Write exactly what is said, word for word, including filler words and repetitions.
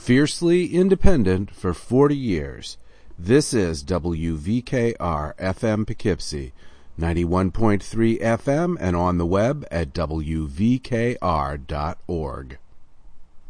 Fiercely independent for forty years. This is W V K R F M Poughkeepsie, ninety-one point three F M and on the web at W V K R dot org.